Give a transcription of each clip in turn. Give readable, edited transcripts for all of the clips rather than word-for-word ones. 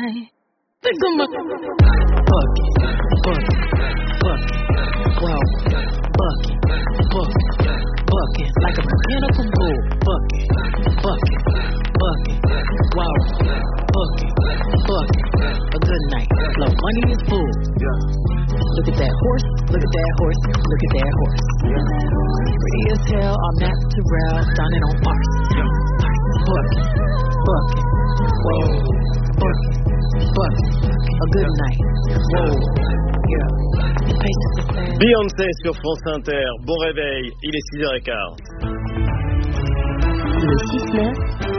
night. Think I'm a bucket, wow, bucket, like a mechanical bull. Bucket, wow, bucket, a good night. Flow money is full. Look at that horse, look at that horse, look at that horse. Pretty as hell, I'm natural, done it on Mars. Bucket, whoa, bucket, a good night, whoa, yeah. Beyoncé sur France Inter, bon réveil, il est 6h15. Le 6-9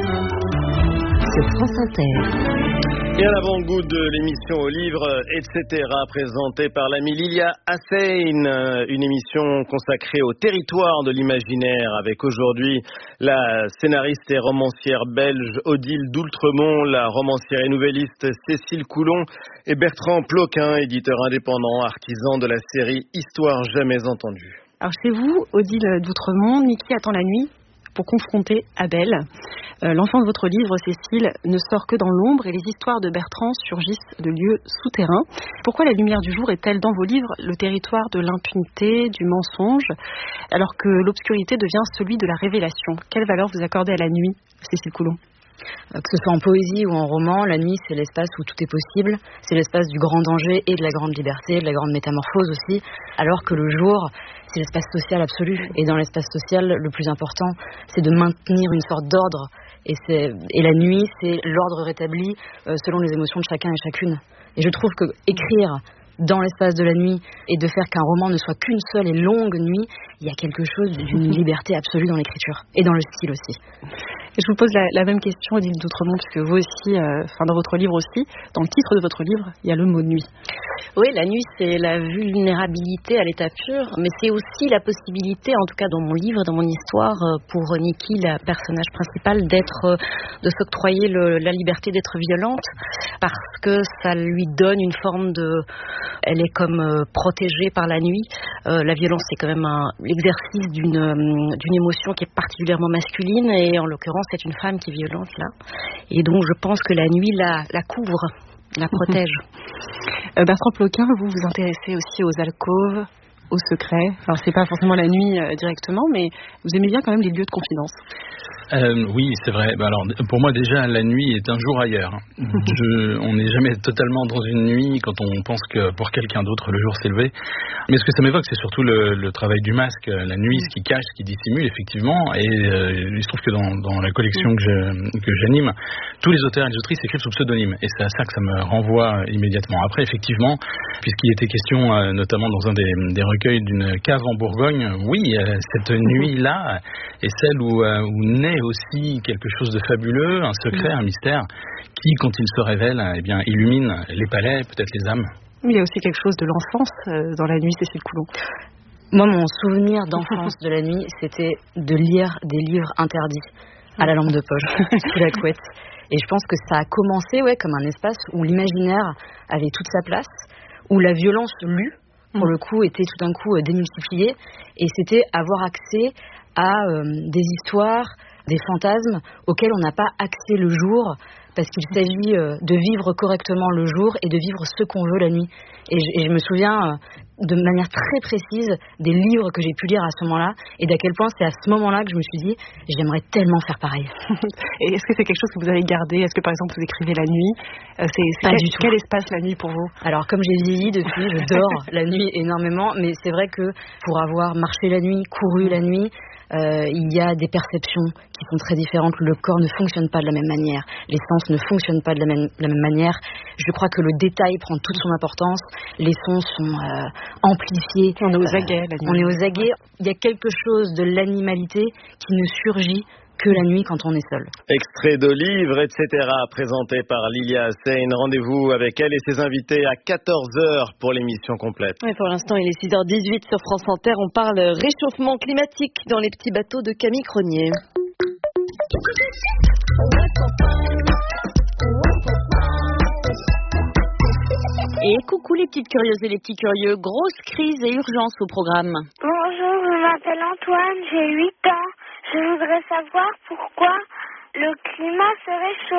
sur France Inter. Et à l'avant-goût de l'émission au livre, etc., présentée par l'ami Lilia Hassein, une émission consacrée au territoire de l'imaginaire, avec aujourd'hui la scénariste et romancière belge Odile d'Oultremont, la romancière et nouvelliste Cécile Coulon et Bertrand Ploquin, éditeur indépendant, artisan de la série Histoire jamais entendue. Alors chez vous, Odile d'Oultremont, Niki attend la nuit pour confronter Abel. L'enfant de votre livre, Cécile, ne sort que dans l'ombre et les histoires de Bertrand surgissent de lieux souterrains. Pourquoi la lumière du jour est-elle dans vos livres le territoire de l'impunité, du mensonge, alors que l'obscurité devient celui de la révélation? Quelle valeur vous accordez à la nuit, Cécile Coulon? Que ce soit en poésie ou en roman, la nuit c'est l'espace où tout est possible, c'est l'espace du grand danger et de la grande liberté, de la grande métamorphose aussi, alors que le jour c'est l'espace social absolu, et dans l'espace social le plus important c'est de maintenir une sorte d'ordre, et la nuit c'est l'ordre rétabli selon les émotions de chacun et chacune. Et je trouve que écrire dans l'espace de la nuit et de faire qu'un roman ne soit qu'une seule et longue nuit, il y a quelque chose d'une liberté absolue dans l'écriture et dans le style aussi. Et je vous pose la même question, Odile d'Oultremont, puisque vous aussi, dans votre livre aussi, dans le titre de votre livre, il y a le mot nuit. Oui, la nuit, c'est la vulnérabilité à l'état pur, mais c'est aussi la possibilité, en tout cas dans mon livre, dans mon histoire, pour Niki, la personnage principale, de s'octroyer la liberté d'être violente, parce que ça lui donne une forme de... Elle est comme protégée par la nuit. La violence, c'est quand même l'exercice d'une émotion qui est particulièrement masculine, et en l'occurrence, c'est une femme qui est violente là. Et donc, je pense que la nuit la couvre, la protège. Bertrand Ploquin, vous vous intéressez aussi aux alcôves, aux secrets. Enfin, c'est pas forcément la nuit directement, mais vous aimez bien quand même les lieux de confidence. Oui, c'est vrai. Alors, pour moi, déjà, la nuit est un jour ailleurs. On n'est jamais totalement dans une nuit quand on pense que pour quelqu'un d'autre, le jour s'est levé. Mais ce que ça m'évoque, c'est surtout le travail du masque, la nuit, ce qui cache, ce qui dissimule, effectivement. Et il se trouve que dans la collection que j'anime, tous les auteurs et les autrices écrivent sous pseudonyme. Et c'est à ça que ça me renvoie immédiatement. Après, effectivement, puisqu'il était question, notamment dans un des recueils d'une cave en Bourgogne, oui, cette nuit-là est celle où naît aussi quelque chose de fabuleux, un secret, un mystère, qui, quand il se révèle, eh bien, illumine les palais, peut-être les âmes. Il y a aussi quelque chose de l'enfance dans la nuit, Cécile Coulon. Moi, mon souvenir d'enfance de la nuit, c'était de lire des livres interdits à la lampe de poche, sous la couette. Et je pense que ça a commencé comme un espace où l'imaginaire avait toute sa place, où la violence lue, pour le coup, était tout d'un coup démultipliée. Et c'était avoir accès à des histoires, des fantasmes auxquels on n'a pas accès le jour, parce qu'il s'agit de vivre correctement le jour et de vivre ce qu'on veut la nuit. Et je me souviens de manière très précise des livres que j'ai pu lire à ce moment-là, et d'à quel point c'est à ce moment-là que je me suis dit j'aimerais tellement faire pareil. Et est-ce que c'est quelque chose que vous avez gardé? Est-ce que par exemple vous écrivez la nuit? Quel espace la nuit pour vous? Alors comme j'ai vieilli depuis, je dors la nuit énormément, mais c'est vrai que pour avoir marché la nuit, couru la nuit, il y a des perceptions qui sont très différentes. Le corps ne fonctionne pas de la même manière, les sens ne fonctionnent pas de la même manière. Je crois que le détail prend toute son importance, les sons sont amplifiés. On est aux aguets la nuit. On est aux aguets. Il y a quelque chose de l'animalité qui ne surgit que la nuit quand on est seul. Extrait de livres, etc., présenté par Lilia Hassein. Rendez-vous avec elle et ses invités à 14h pour l'émission complète. Oui, pour l'instant, il est 6h18 sur France Inter. On parle réchauffement climatique dans les petits bateaux de Camille Cronier. Et coucou les petites curieuses et les petits curieux, grosse crise et urgence au programme. Bonjour, je m'appelle Antoine, j'ai 8 ans. Je voudrais savoir pourquoi le climat se réchauffe.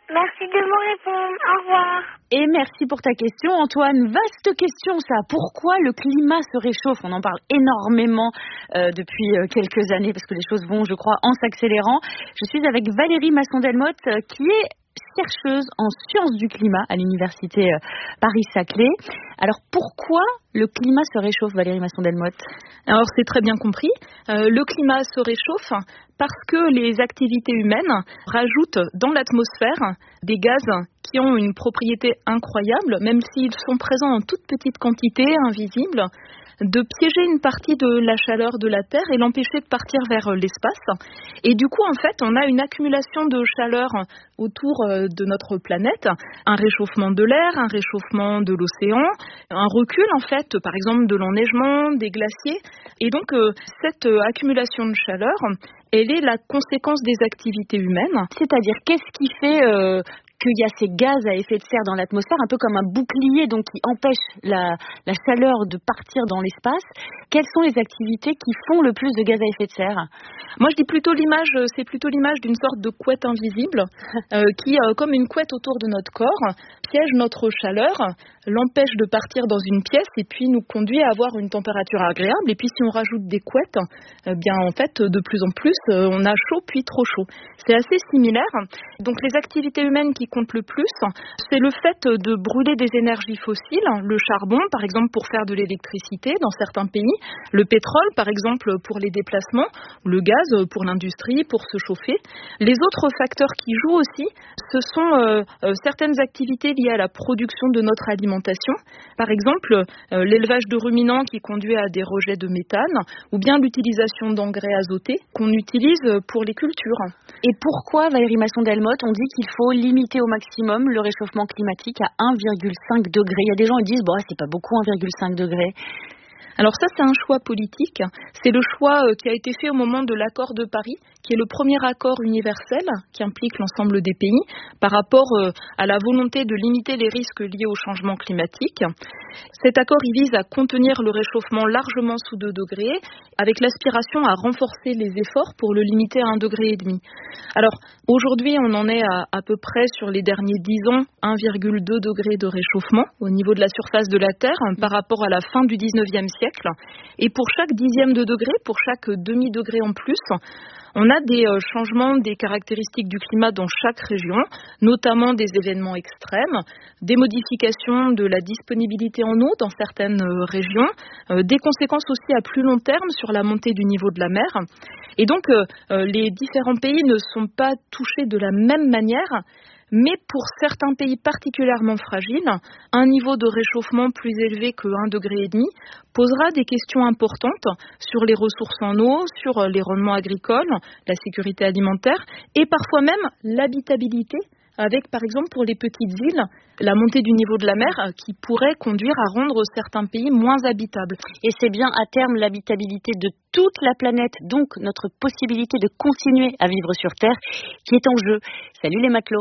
Merci de me répondre. Au revoir. Et merci pour ta question, Antoine. Vaste question, ça. Pourquoi le climat se réchauffe? On en parle énormément depuis quelques années parce que les choses vont, je crois, en s'accélérant. Je suis avec Valérie Masson-Delmotte qui est chercheuse en sciences du climat à l'université Paris-Saclay. Alors pourquoi le climat se réchauffe, Valérie Masson-Delmotte? Alors c'est très bien compris. Le climat se réchauffe parce que les activités humaines rajoutent dans l'atmosphère des gaz qui ont une propriété incroyable, même s'ils sont présents en toute petite quantité, invisibles, de piéger une partie de la chaleur de la Terre et l'empêcher de partir vers l'espace. Et du coup, en fait, on a une accumulation de chaleur autour de notre planète, un réchauffement de l'air, un réchauffement de l'océan, un recul, en fait, par exemple, de l'enneigement, des glaciers. Et donc, cette accumulation de chaleur, elle est la conséquence des activités humaines. C'est-à-dire, qu'est-ce qui fait qu'il y a ces gaz à effet de serre dans l'atmosphère, un peu comme un bouclier donc qui empêche la chaleur de partir dans l'espace? Quelles sont les activités qui font le plus de gaz à effet de serre? Moi, je dis plutôt c'est plutôt l'image d'une sorte de couette invisible qui, comme une couette autour de notre corps, piège notre chaleur, l'empêche de partir dans une pièce et puis nous conduit à avoir une température agréable. Et puis, si on rajoute des couettes, bien en fait, de plus en plus, on a chaud puis trop chaud. C'est assez similaire. Donc, les activités humaines qui comptent le plus, c'est le fait de brûler des énergies fossiles, le charbon, par exemple, pour faire de l'électricité dans certains pays, le pétrole, par exemple, pour les déplacements, le gaz pour l'industrie, pour se chauffer. Les autres facteurs qui jouent aussi, ce sont certaines activités liées à la production de notre alimentation. Par exemple, l'élevage de ruminants qui conduit à des rejets de méthane, ou bien l'utilisation d'engrais azotés qu'on utilise pour les cultures. Et pourquoi, Valérie Masson-Delmotte, on dit qu'il faut limiter au maximum le réchauffement climatique à 1,5 degré? Il y a des gens qui disent, c'est pas beaucoup 1,5 degré. Alors ça, c'est un choix politique. C'est le choix qui a été fait au moment de l'accord de Paris, qui est le premier accord universel qui implique l'ensemble des pays par rapport à la volonté de limiter les risques liés au changement climatique. Cet accord, il vise à contenir le réchauffement largement sous 2 degrés, avec l'aspiration à renforcer les efforts pour le limiter à 1,5 degré. Alors, aujourd'hui, on en est à peu près sur les derniers 10 ans, 1,2 degré de réchauffement au niveau de la surface de la Terre par rapport à la fin du 19e siècle. Et pour chaque 10e de degré, pour chaque demi-degré en plus, on a des changements des caractéristiques du climat dans chaque région, notamment des événements extrêmes, des modifications de la disponibilité en eau dans certaines régions, des conséquences aussi à plus long terme sur la montée du niveau de la mer. Et donc, les différents pays ne sont pas touchés de la même manière. Mais pour certains pays particulièrement fragiles, un niveau de réchauffement plus élevé que 1,5 degré posera des questions importantes sur les ressources en eau, sur les rendements agricoles, la sécurité alimentaire et parfois même l'habitabilité, avec par exemple pour les petites îles, la montée du niveau de la mer qui pourrait conduire à rendre certains pays moins habitables. Et c'est bien à terme l'habitabilité de toute la planète, donc notre possibilité de continuer à vivre sur Terre, qui est en jeu. Salut les matelots.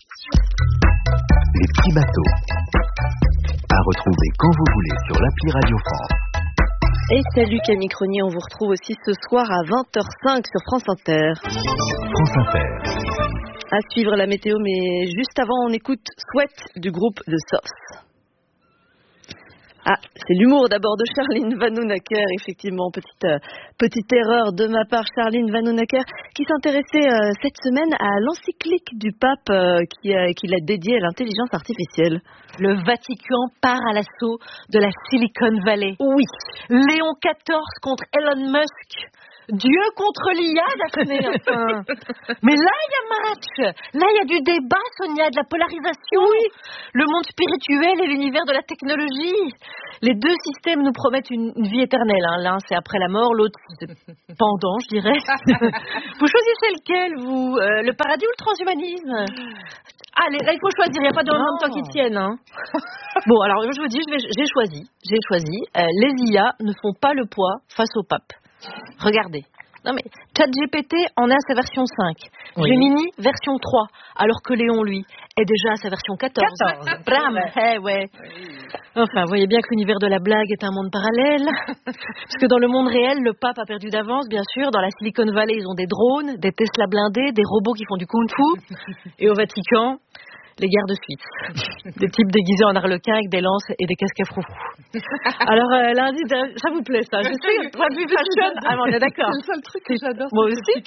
Les petits bateaux. À retrouver quand vous voulez sur l'appli Radio France. Et salut Camille Cronier, on vous retrouve aussi ce soir à 20h05 sur France Inter. France Inter. À suivre la météo, mais juste avant, on écoute Sweat du groupe The Source. Ah, c'est l'humour d'abord de Charline Vanhoenacker, effectivement, petite erreur de ma part, Charline Vanhoenacker, qui s'intéressait cette semaine à l'encyclique du pape qu'il a dédiée à l'intelligence artificielle. Le Vatican part à l'assaut de la Silicon Valley. Oui. Léon XIV contre Elon Musk. Dieu contre l'IA, Daphné. Mais là, il y a match. Là, il y a du débat, Sonia, de la polarisation. Oui. Le monde spirituel et l'univers de la technologie. Les deux systèmes nous promettent une vie éternelle. L'un, c'est après la mort, l'autre, c'est pendant, je dirais. Vous choisissez lequel, vous? Le paradis ou le transhumanisme? Allez, là, il faut choisir. Il n'y a pas de même temps qui tienne. Bon, alors, je vous dis, j'ai choisi. Les IA ne font pas le poids face au pape. Regardez. Non mais ChatGPT en est à sa version 5. Oui. Gemini version 3. Alors que Léon, lui, est déjà à sa version 14. Bram. Ouais. Enfin, vous voyez bien que l'univers de la blague est un monde parallèle. Parce que dans le monde réel, le pape a perdu d'avance, bien sûr. Dans la Silicon Valley, ils ont des drones, des Tesla blindés, des robots qui font du kung-fu. Et au Vatican, les gardes suisses. Des types déguisés en arlequins avec des lances et des casques à froufrou. Alors, lundi, ça vous plaît, ça? Je sais, point de vue fashion. Ah, on est d'accord. C'est le seul truc que j'adore. Moi aussi.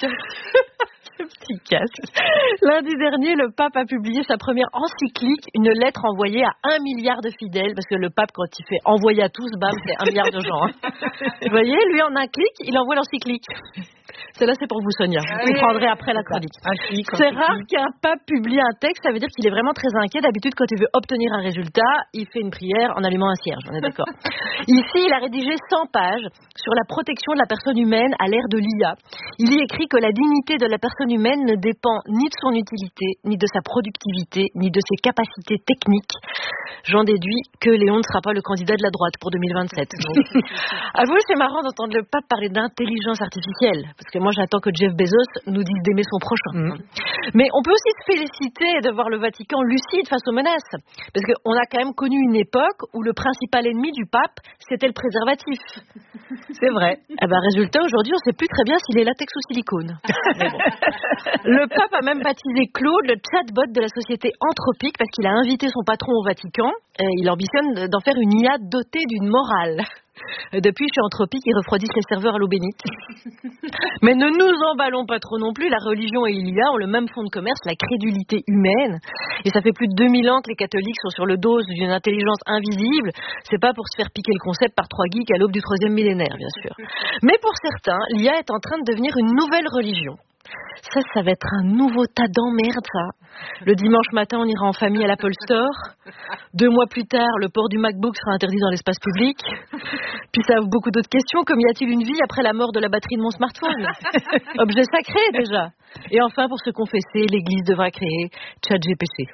Le petit casque. Lundi dernier, le pape a publié sa première encyclique, une lettre envoyée à 1 milliard de fidèles, parce que le pape, quand il fait envoyer à tous, bam, c'est 1 milliard de gens. Hein. Vous voyez, lui, en un clic, il envoie l'encyclique. Celle-là, c'est pour vous, Sonia. Vous prendrez après la chronique. C'est rare qu'un pape publie un texte, ça veut dire qu'il est vraiment très inquiet. D'habitude, quand il veut obtenir un résultat, il fait une prière en allumant un cierge, on est d'accord. Ici, il a rédigé 100 pages sur la protection de la personne humaine à l'ère de l'IA. Il y écrit que la dignité de la personne humaine ne dépend ni de son utilité, ni de sa productivité, ni de ses capacités techniques. J'en déduis que Léon ne sera pas le candidat de la droite pour 2027. Avouez, c'est marrant d'entendre le pape parler d'intelligence artificielle, parce que moi j'attends que Jeff Bezos nous dise d'aimer son prochain. Mais on peut aussi se féliciter de voir le Vatican lucide face aux menaces, parce qu'on a quand même connu une époque où le principal ennemi du pape, c'était le préservatif. C'est vrai. Eh ben, résultat, aujourd'hui, on ne sait plus très bien s'il est latex ou silicone. Mais bon. Le pape a même baptisé Claude le chatbot de la société Anthropique parce qu'il a invité son patron au Vatican. Et il ambitionne d'en faire une IA dotée d'une morale. Depuis, chez Anthropique, ils refroidissent les serveurs à l'eau bénite. Mais ne nous emballons pas trop non plus. La religion et l'IA ont le même fond de commerce, la crédulité humaine. Et ça fait plus de 2000 ans que les catholiques sont sur le dos d'une intelligence invisible. C'est pas pour se faire piquer le concept par 3 geeks à l'aube du 3e millénaire, bien sûr. Mais pour certains, l'IA est en train de devenir une nouvelle religion. Ça va être un nouveau tas d'emmerdes, ça. Le dimanche matin, on ira en famille à l'Apple Store. 2 mois plus tard, le port du MacBook sera interdit dans l'espace public. Puis ça ouvre beaucoup d'autres questions, comme y a-t-il une vie après la mort de la batterie de mon smartphone? Objet sacré, déjà. Et enfin, pour se confesser, l'Église devra créer ChatGPT.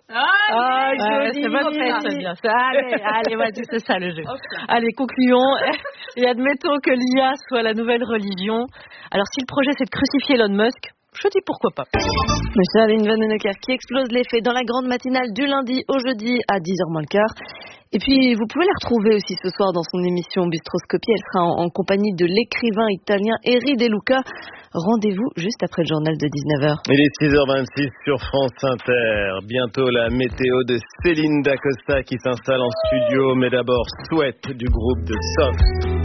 C'est bonne fête, c'est bien. Allez, vas-y, c'est ça le jeu. Okay. Allez, concluons. Et admettons que l'IA soit la nouvelle religion. Alors, si le projet, c'est de crucifier Elon Musk, je dis pourquoi pas. Charline Vanhoenacker qui explose les faits dans la grande matinale du lundi au jeudi à 10h moins le quart. Et puis, vous pouvez la retrouver aussi ce soir dans son émission Bistroscopie. Elle sera en compagnie de l'écrivain italien Eri De Luca. Rendez-vous juste après le journal de 19h. Il est 6h26 sur France Inter. Bientôt la météo de Céline Dacosta qui s'installe en studio. Mais d'abord, Sweat du groupe de Soft.